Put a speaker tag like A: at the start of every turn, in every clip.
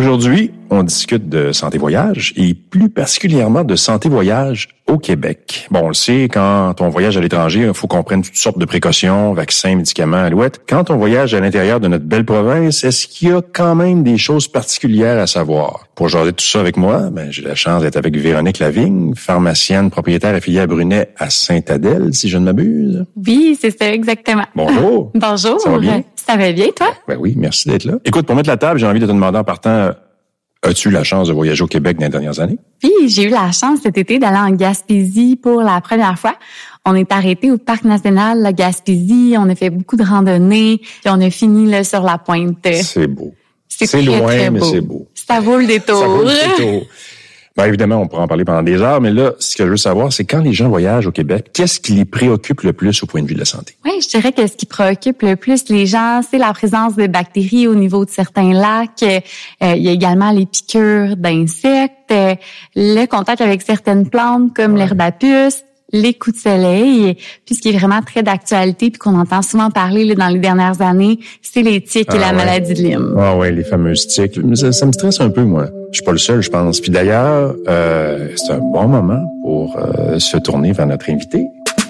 A: Aujourd'hui, on discute de santé voyage et plus particulièrement de santé voyage au Québec. Bon, on le sait, quand on voyage à l'étranger, il faut qu'on prenne toutes sortes de précautions, vaccins, médicaments, alouettes. Quand on voyage à l'intérieur de notre belle province, est-ce qu'il y a quand même des choses particulières à savoir? Pour jaser tout ça avec moi, j'ai la chance d'être avec Véronique Lavigne, pharmacienne, propriétaire affiliée à Brunet à Sainte-Adèle, si je ne m'abuse.
B: Oui, c'est ça, exactement.
A: Bonjour.
B: Bonjour.
A: Ça va bien?
B: Ça va bien, toi?
A: Ben oui, merci d'être là. Écoute, pour mettre la table, j'ai envie de te demander en partant, as-tu eu la chance de voyager au Québec dans les dernières années?
B: Oui, j'ai eu la chance cet été d'aller en Gaspésie pour la première fois. On est arrêté au Parc national de Gaspésie, on a fait beaucoup de randonnées, puis on a fini là sur la pointe.
A: C'est beau.
B: C'est
A: très, loin, très mais c'est beau.
B: Ça vaut le détour.
A: Ça vaut le détour. Ben, évidemment, on pourra en parler pendant des heures, mais là, ce que je veux savoir, c'est quand les gens voyagent au Québec, qu'est-ce qui les préoccupe le plus au point de vue de la santé?
B: Oui, je dirais que ce qui préoccupe le plus les gens, c'est la présence de bactéries au niveau de certains lacs. Il y a également les piqûres d'insectes, le contact avec certaines plantes comme l'herbe à puce, les coups de soleil, puis ce qui est vraiment très d'actualité puis qu'on entend souvent parler là, dans les dernières années, c'est les tiques et la maladie de Lyme.
A: Ah ouais, les fameuses tiques. Ça me stresse un peu, moi. Je suis pas le seul, je pense. Puis d'ailleurs, c'est un bon moment pour se tourner vers notre invité.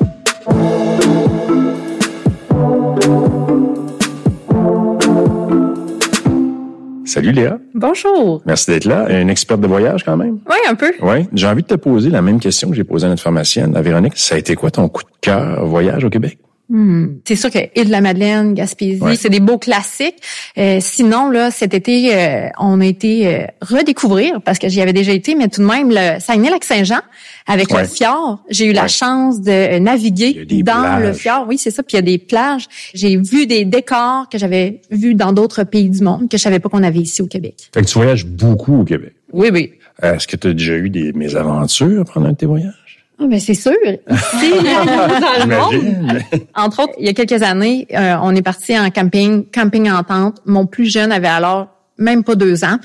A: Salut Léa.
C: Bonjour.
A: Merci d'être là. Une experte de voyage quand même?
C: Oui, un peu.
A: Oui. J'ai envie de te poser la même question que j'ai posée à notre pharmacienne, à Véronique. Ça a été quoi ton coup de cœur voyage au Québec?
C: C'est sûr que Île-de-la-Madeleine, Gaspésie, c'est des beaux classiques. Sinon, là, cet été, on a été redécouvrir, parce que j'y avais déjà été, mais tout de même, le Saguenay-Lac-Saint-Jean, avec le fjord. J'ai eu la chance de naviguer dans le fjord. Oui, c'est ça. Puis il y a des plages. J'ai vu des décors que j'avais vus dans d'autres pays du monde, que je savais pas qu'on avait ici au Québec.
A: Fait que tu voyages beaucoup au Québec.
C: Oui, oui.
A: Est-ce que tu as déjà eu des mésaventures pendant un de tes voyages?
C: Ah, ben c'est sûr. Ici, dans le monde. Entre autres, il y a quelques années, on est parti en camping en tente. Mon plus jeune avait alors même pas 2 ans.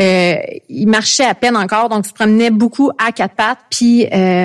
C: Il marchait à peine encore, donc il se promenait beaucoup à 4 pattes. Puis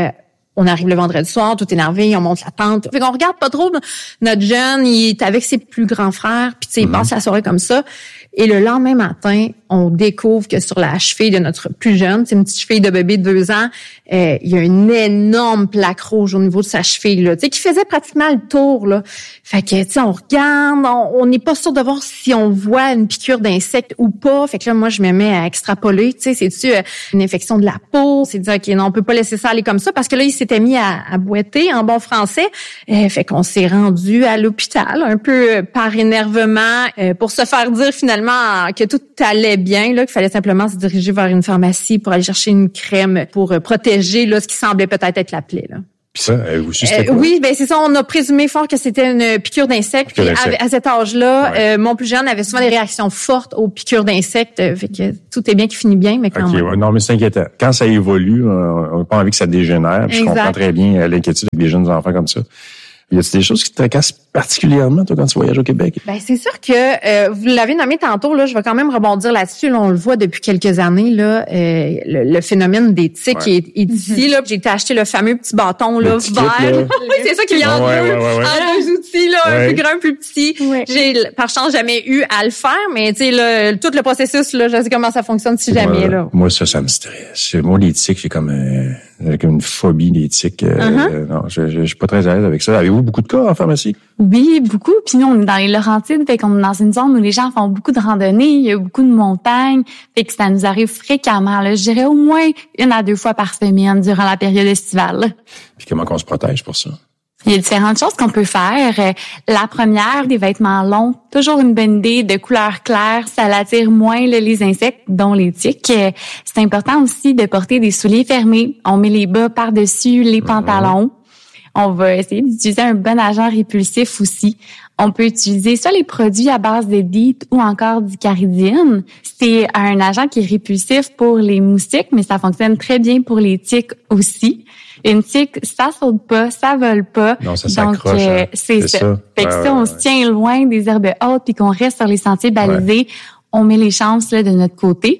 C: on arrive le vendredi soir, tout énervé, on monte la tente. Fait qu'on regarde pas trop notre jeune, il est avec ses plus grands frères, puis tu sais, il passe la soirée comme ça. Et le lendemain matin, on découvre que sur la cheville de notre plus jeune, c'est une petite cheville de bébé de 2 ans, il y a une énorme plaque rouge au niveau de sa cheville, là, tu sais, qui faisait pratiquement le tour, là. Fait que, tu sais, on regarde, on n'est pas sûr de voir si on voit une piqûre d'insecte ou pas. Fait que là, moi, je me mets à extrapoler, tu sais, c'est-tu une infection de la peau? C'est dire, OK, non, on peut pas laisser ça aller comme ça, parce que là, il s'était mis à boiter en bon français. Fait qu'on s'est rendu à l'hôpital, un peu par énervement, pour se faire dire finalement que tout allait bien, là, qu'il fallait simplement se diriger vers une pharmacie pour aller chercher une crème pour protéger là ce qui semblait peut-être être la plaie, là.
A: Puis ça, vous c'était quoi?
C: Oui, ben c'est ça, on a présumé fort que c'était une piqûre d'insecte. Puis à cet âge-là, mon plus jeune avait souvent des réactions fortes aux piqûres d'insectes, fait que tout est bien qui finit bien, mais quand même.
A: Ouais, non, mais c'est inquiétant. Quand ça évolue, on n'a pas envie que ça dégénère. Puis je comprends très bien l'inquiétude avec des jeunes enfants comme ça. Y a-t-il des choses qui te tracassent particulièrement, toi, quand tu voyages au Québec?
C: Ben, c'est sûr que, vous l'avez nommé tantôt, là, je vais quand même rebondir là-dessus. Là, on le voit depuis quelques années, là, le phénomène des tiques est ici, là. J'ai été acheter le fameux petit bâton, là, vert. C'est ça qui vient en deux outils, là, un plus grand, un plus petit. J'ai, par chance, jamais eu à le faire, mais, tu sais, tout le processus, là, je sais comment ça fonctionne si jamais, là.
A: Moi, ça me stresse. Moi, les tiques, j'ai comme une phobie des tiques. Non, je suis pas très à l'aise avec ça. Avez-vous beaucoup de cas en pharmacie?
B: Oui, beaucoup. Puis nous, on est dans les Laurentides, fait qu'on est dans une zone où les gens font beaucoup de randonnées, il y a beaucoup de montagnes, fait que ça nous arrive fréquemment, là. Je dirais au moins 1 à 2 fois par semaine durant la période estivale.
A: Puis comment qu'on se protège pour ça?
B: Il y a différentes choses qu'on peut faire. La première, des vêtements longs, toujours une bonne idée, de couleur claire, ça l'attire moins là, les insectes, dont les tiques. C'est important aussi de porter des souliers fermés. On met les bas par-dessus les pantalons. On va essayer d'utiliser un bon agent répulsif aussi. On peut utiliser soit les produits à base de DEET ou encore du caridine. C'est un agent qui est répulsif pour les moustiques, mais ça fonctionne très bien pour les tiques aussi. Une tique, ça saute pas, ça vole pas.
A: Non, ça s'accroche. Donc,
B: c'est ça. Fait que si on se tient loin des herbes hautes puis qu'on reste sur les sentiers balisés, on met les chances là, de notre côté.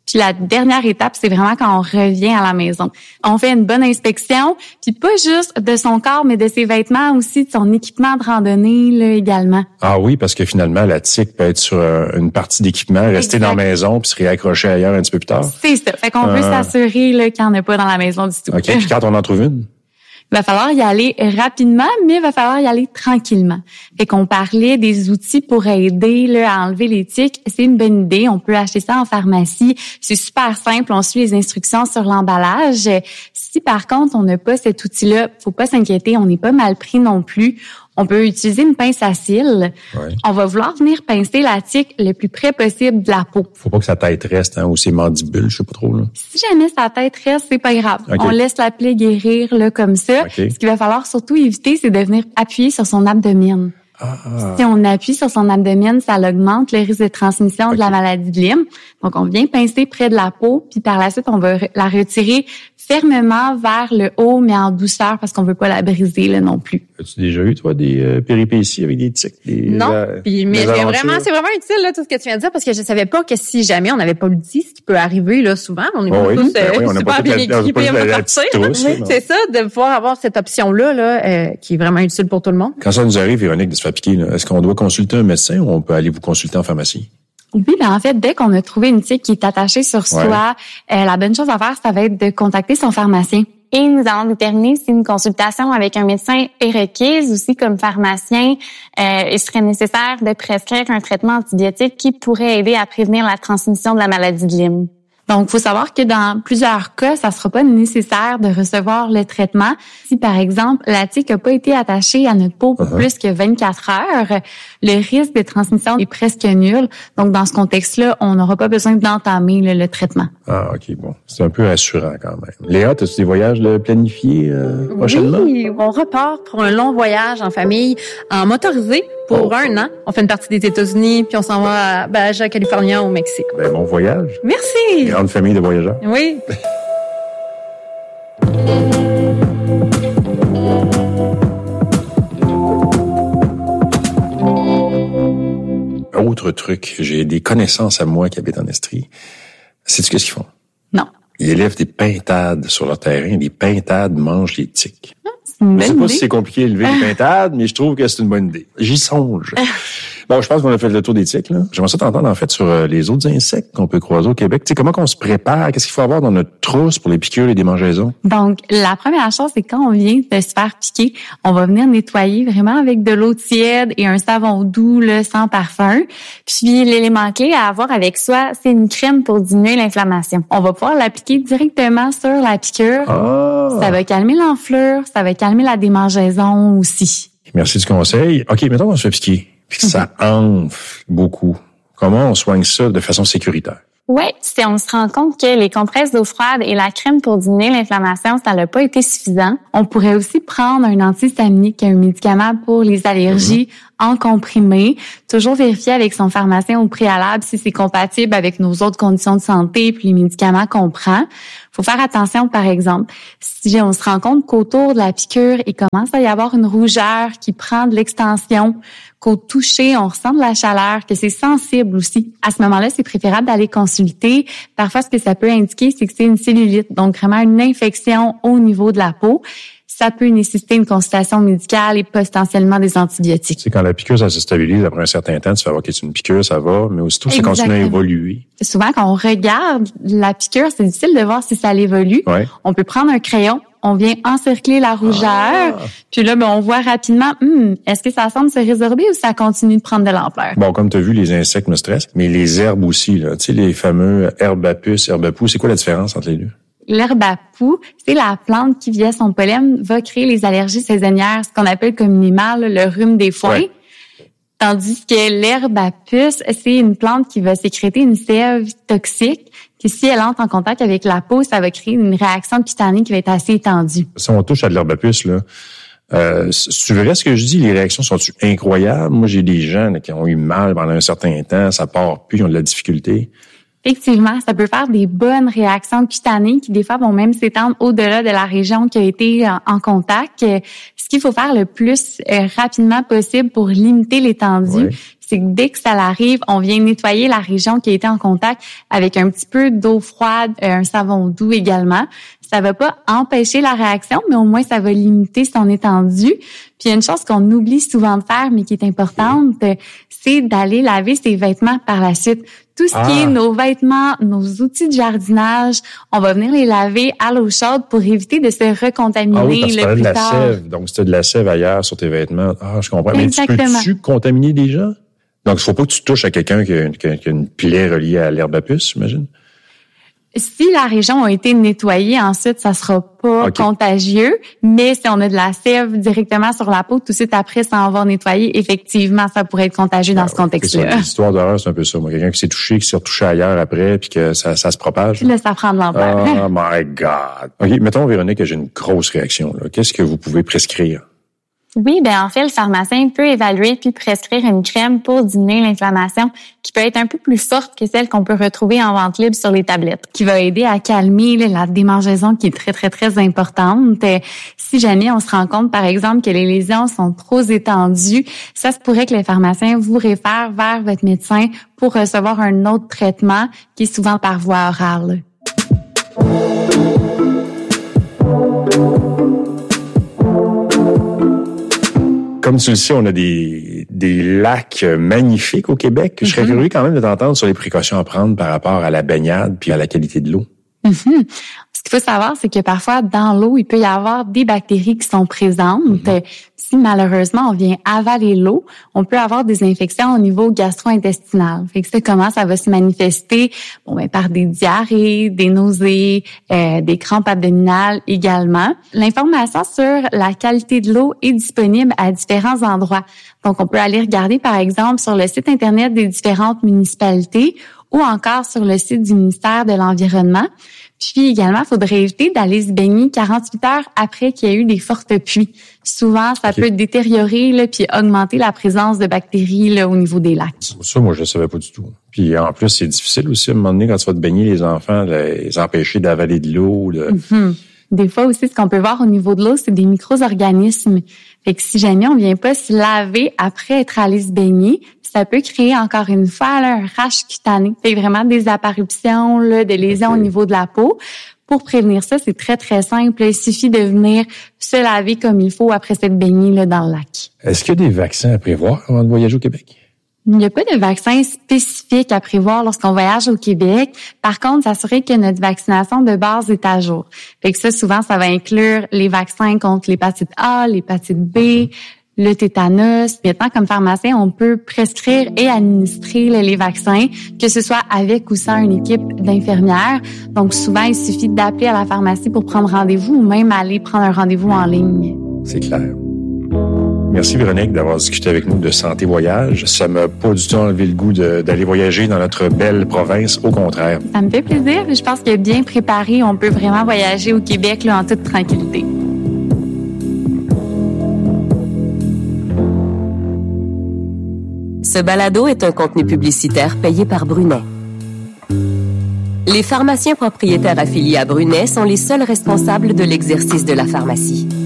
B: Puis la dernière étape, c'est vraiment quand on revient à la maison. On fait une bonne inspection, puis pas juste de son corps, mais de ses vêtements aussi, de son équipement de randonnée là, également.
A: Ah oui, parce que finalement, la tique peut être sur une partie d'équipement, rester dans la maison puis se réaccrocher ailleurs un petit peu plus tard.
B: C'est ça. Fait qu'on peut s'assurer là, qu'il n'y en a pas dans la maison du tout.
A: OK. Puis quand on en trouve une?
B: Il va falloir y aller rapidement, mais il va falloir y aller tranquillement. Fait qu'on parlait des outils pour aider là, à enlever les tiques. C'est une bonne idée. On peut acheter ça en pharmacie. C'est super simple. On suit les instructions sur l'emballage. Si par contre, on n'a pas cet outil-là, faut pas s'inquiéter. On n'est pas mal pris non plus. On peut utiliser une pince à cils. Ouais. On va vouloir venir pincer la tique le plus près possible de la peau.
A: Faut pas que sa tête reste, ou ses mandibules, je sais pas trop, là.
B: Si jamais sa tête reste, c'est pas grave. Okay. On laisse la plaie guérir, là, comme ça. Okay. Ce qu'il va falloir surtout éviter, c'est de venir appuyer sur son abdomen. Si on appuie sur son abdomen, ça augmente le risque de transmission de la maladie de Lyme. Donc, on vient pincer près de la peau, puis par la suite, on va la retirer fermement vers le haut, mais en douceur, parce qu'on veut pas la briser là non plus.
A: As-tu déjà eu, toi, des péripéties avec des tiques?
C: Non, mais c'est vraiment utile là tout ce que tu viens de dire, parce que je savais pas que si jamais on n'avait pas l'outil, ce qui peut arriver là souvent, on est tous super bien équipés. C'est ça, de pouvoir avoir cette option-là qui est vraiment utile pour tout le monde.
A: Quand ça nous arrive, Véronique, de se faire piquer, là, est-ce qu'on doit consulter un médecin ou on peut aller vous consulter en pharmacie?
B: Oui, ben en fait, dès qu'on a trouvé une tique qui est attachée sur soi, la bonne chose à faire, ça va être de contacter son pharmacien. Et nous allons déterminer si une consultation avec un médecin est requise ou si, comme pharmacien, il serait nécessaire de prescrire un traitement antibiotique qui pourrait aider à prévenir la transmission de la maladie de Lyme. Donc, il faut savoir que dans plusieurs cas, ça ne sera pas nécessaire de recevoir le traitement. Si, par exemple, la tique n'a pas été attachée à notre peau pour plus que 24 heures, le risque de transmission est presque nul. Donc, dans ce contexte-là, on n'aura pas besoin d'entamer le traitement.
A: Ah, OK, bon. C'est un peu rassurant quand même. Léa, as-tu des voyages planifiés prochainement?
C: Oui, on repart pour un long voyage en famille, en motorisé pour 1 an. On fait une partie des États-Unis, puis on s'en va à Baja California au Mexique.
A: Ben, bon voyage.
C: Merci.
A: Grande famille de voyageurs.
C: Oui.
A: Autre truc, j'ai des connaissances à moi qui habitent en Estrie. Sais-tu qu'est-ce qu'ils font?
B: Non.
A: Ils élèvent des pintades sur leur terrain. Les pintades mangent les tiques.
B: C'est une bonne idée.
A: Je sais pas si c'est compliqué d'élever des pintades, mais je trouve que c'est une bonne idée. J'y songe. Bon, je pense qu'on a fait le tour des tiques, là. J'aimerais ça t'entendre, en fait, sur les autres insectes qu'on peut croiser au Québec. Tu sais, comment qu'on se prépare? Qu'est-ce qu'il faut avoir dans notre trousse pour les piqûres et les démangeaisons?
B: Donc, la première chose, c'est quand on vient de se faire piquer, on va venir nettoyer vraiment avec de l'eau tiède et un savon doux, là, sans parfum. Puis, l'élément clé à avoir avec soi, c'est une crème pour diminuer l'inflammation. On va pouvoir l'appliquer directement sur la piqûre. Ça va calmer l'enflure, ça va calmer la démangeaison aussi.
A: Merci du conseil. OK, mettons qu'on se fait piquer. Puis que ça enfle beaucoup. Comment on soigne ça de façon sécuritaire?
B: Oui, si on se rend compte que les compresses d'eau froide et la crème pour diminuer l'inflammation, ça n'a pas été suffisant, on pourrait aussi prendre un antihistaminique, un médicament pour les allergies en comprimé. Toujours vérifier avec son pharmacien au préalable si c'est compatible avec nos autres conditions de santé puis les médicaments qu'on prend. Faut faire attention, par exemple, si on se rend compte qu'autour de la piqûre, il commence à y avoir une rougeur qui prend de l'extension, qu'au toucher, on ressent de la chaleur, que c'est sensible aussi. À ce moment-là, c'est préférable d'aller consulter. Parfois, ce que ça peut indiquer, c'est que c'est une cellulite, donc vraiment une infection au niveau de la peau. Ça peut nécessiter une consultation médicale et potentiellement des antibiotiques.
A: C'est quand la piqûre, ça se stabilise après un certain temps, tu vas voir que c'est une piqûre, ça va, mais aussitôt, ça continue à évoluer.
B: Souvent, quand on regarde la piqûre, c'est difficile de voir si ça évolue. Ouais. On peut prendre un crayon, on vient encercler la rougeur, puis là, on voit rapidement, est-ce que ça semble se résorber ou ça continue de prendre de l'ampleur?
A: Bon, comme tu as vu, les insectes me stressent, mais les herbes aussi, là, tu sais, les fameux herbes à puce, herbes à poux, c'est quoi la différence entre les deux?
B: L'herbe à poux, c'est la plante qui, via son pollen, va créer les allergies saisonnières, ce qu'on appelle communément le rhume des foins. Ouais. Tandis que l'herbe à puce, c'est une plante qui va sécréter une sève toxique, qui si elle entre en contact avec la peau, ça va créer une réaction cutanée qui va être assez étendue.
A: Si on touche à de l'herbe à puce, là, tu verrais ce que je dis, les réactions sont incroyables. Moi, j'ai des gens là, qui ont eu mal pendant un certain temps, ça part plus, ils ont de la difficulté.
B: Effectivement, ça peut faire des bonnes réactions cutanées qui, des fois, vont même s'étendre au-delà de la région qui a été en contact. Ce qu'il faut faire le plus rapidement possible pour limiter l'étendue, c'est que dès que ça arrive, on vient nettoyer la région qui a été en contact avec un petit peu d'eau froide, un savon doux également. Ça va pas empêcher la réaction, mais au moins ça va limiter son étendue. Puis il y a une chose qu'on oublie souvent de faire, mais qui est importante, c'est d'aller laver ses vêtements par la suite. Tout ce qui est nos vêtements, nos outils de jardinage, on va venir les laver à l'eau chaude pour éviter de se recontaminer
A: oui, parce que
B: le plus
A: de la
B: tard.
A: sève. Donc, si tu as de la sève ailleurs sur tes vêtements, je comprends.
B: Exactement.
A: Mais tu peux-tu contaminer des gens? Donc, il faut pas que tu touches à quelqu'un qui a une plaie reliée à l'herbe à puce, j'imagine?
B: Si la région a été nettoyée, ensuite, ça sera pas contagieux. Mais si on a de la sève directement sur la peau, tout de suite après, sans avoir nettoyé, effectivement, ça pourrait être contagieux dans ce contexte-là.
A: L'histoire d'horreur, c'est un peu ça. Moi, quelqu'un qui s'est touché, qui s'est retouché ailleurs après, puis que ça se propage.
B: Là, ça prend de l'ampleur.
A: Oh my God. OK, mettons, Véronique, que j'ai une grosse réaction. Là. Qu'est-ce que vous pouvez prescrire?
D: Oui, en fait, le pharmacien peut évaluer puis prescrire une crème pour diminuer l'inflammation qui peut être un peu plus forte que celle qu'on peut retrouver en vente libre sur les tablettes.
B: Qui va aider à calmer la démangeaison qui est très, très, très importante. Si jamais on se rend compte, par exemple, que les lésions sont trop étendues, ça se pourrait que le pharmacien vous réfère vers votre médecin pour recevoir un autre traitement qui est souvent par voie orale.
A: Comme tu le sais, on a des lacs magnifiques au Québec. Je serais curieux quand même de t'entendre sur les précautions à prendre par rapport à la baignade puis à la qualité de l'eau.
B: Ce qu'il faut savoir, c'est que parfois, dans l'eau, il peut y avoir des bactéries qui sont présentes. Si malheureusement, on vient avaler l'eau, on peut avoir des infections au niveau gastro-intestinal. Fait que c'est comment ça va se manifester par des diarrhées, des nausées, des crampes abdominales également. L'information sur la qualité de l'eau est disponible à différents endroits. Donc, on peut aller regarder, par exemple, sur le site Internet des différentes municipalités ou encore sur le site du ministère de l'Environnement. Puis également, il faudrait éviter d'aller se baigner 48 heures après qu'il y ait eu des fortes pluies. Souvent, ça peut détériorer puis augmenter la présence de bactéries au niveau des lacs.
A: Ça, moi, je le savais pas du tout. Puis en plus, c'est difficile aussi à un moment donné quand tu vas te baigner les enfants, les empêcher d'avaler de l'eau.
B: Des fois aussi, ce qu'on peut voir au niveau de l'eau, c'est des micro-organismes. Fait que si jamais on vient pas se laver après être allé se baigner, ça peut créer encore une fois un rash cutané. Fait vraiment des apparitions de lésions au niveau de la peau. Pour prévenir ça, c'est très, très simple. Il suffit de venir se laver comme il faut après s'être baigné dans le lac.
A: Est-ce qu'il y a des vaccins à prévoir avant de voyager au Québec?
B: Il n'y a pas de vaccin spécifique à prévoir lorsqu'on voyage au Québec. Par contre, s'assurer que notre vaccination de base est à jour. Fait que ça, souvent, ça va inclure les vaccins contre l'hépatite A, l'hépatite B, le tétanos. Maintenant, comme pharmacien, on peut prescrire et administrer les vaccins, que ce soit avec ou sans une équipe d'infirmières. Donc, souvent, il suffit d'appeler à la pharmacie pour prendre rendez-vous ou même aller prendre un rendez-vous en ligne.
A: C'est clair. Merci Véronique d'avoir discuté avec nous de Santé Voyage. Ça m'a pas du tout enlevé le goût d'aller voyager dans notre belle province, au contraire.
B: Ça me fait plaisir. Je pense que bien préparé, on peut vraiment voyager au Québec en toute tranquillité.
E: Ce balado est un contenu publicitaire payé par Brunet. Les pharmaciens propriétaires affiliés à Brunet sont les seuls responsables de l'exercice de la pharmacie.